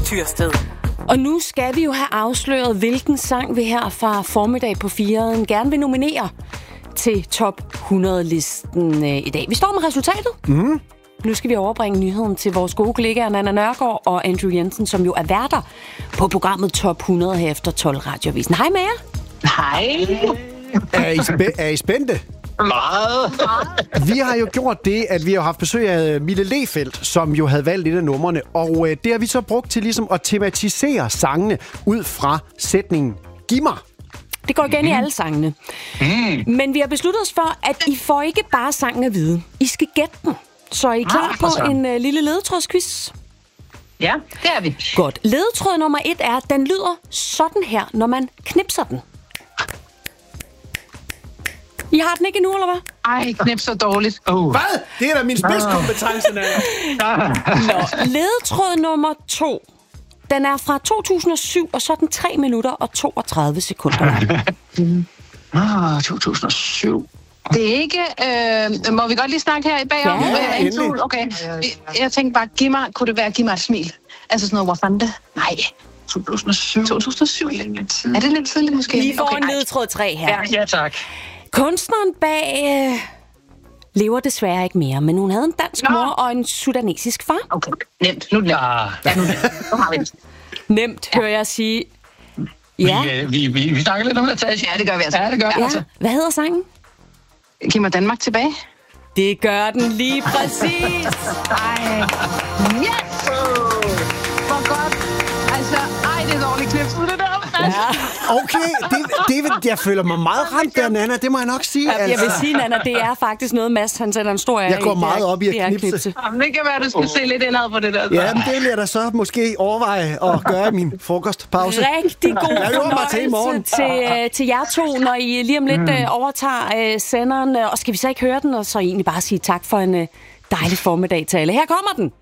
Tyrsted. Og nu skal vi jo have afsløret, hvilken sang vi her fra formiddag på 4'eren gerne vil nominere til top 100-listen i dag. Vi står med resultatet. Nu skal vi overbringe nyheden til vores gode kollegaer Nanna Nørgaard og Andrew Jensen, som jo er værter på programmet Top 100 her efter 12 Radioavisen. Hej med jer. Hej. Er I spændte? Meget. Vi har jo gjort det, at vi har haft besøg af Mille Lefeldt, som jo havde valgt lidt af numrene. Og det har vi så brugt til ligesom at tematisere sangene ud fra sætningen Giv mig. Det går igen i alle sangene. Men vi har besluttet os for, at I får ikke bare sangen at vide. I skal gætte den. Så er I klar på en lille ledetrådsquiz? Ja, det er vi. Godt. Ledetråd nummer 1 er, at den lyder sådan her, når man knipser den. I har den ikke endnu, eller hvad? Ej, knipser dårligt. Hvad? Det er da min spidskompetence, Nå, ledetråd nummer 2. Den er fra 2007, og så er den 3 minutter og 32 sekunder. 2007. Det er ikke... må vi godt lige snakke her bagom? Ja, endelig. Okay. Jeg tænkte bare, giv mig et smil. Altså sådan noget, hvor fanden det? Nej. 2007. 2007? Er det lidt tidligt måske? I får en ledetråd 3 her. Ja, tak. Kunstneren bag lever desværre ikke mere, men hun havde en dansk mor og en sudanesisk far. Okay, nemt. Nu er det nemt. Nu har vi det. Nemt, hører jeg sige. Ja. Vi snakker lidt om Natasha. Ja, det gør vi altså. Ja, det gør vi altså. Hvad hedder sangen? Giv mig Danmark tilbage. Det gør den lige præcis. Ej. Yes! Hvor godt. Altså, det er dårligt klips ud det der. Ja. Okay, jeg føler mig meget ramt der, Nanna. Det må jeg nok sige. Jeg vil sige, Nanna, det er faktisk noget, Mads, han sætter en stor ære i. Jeg går meget op i at knipse. Jamen, det kan være, du skulle se lidt indad på det der. Ja, men det vil jeg da så måske overveje at gøre i min frokostpause. Rigtig god fornøjelse til jer to, når I lige om lidt overtager senderen. Og skal vi så ikke høre den, og så egentlig bare sige tak for en dejlig formiddag til alle. Her kommer den.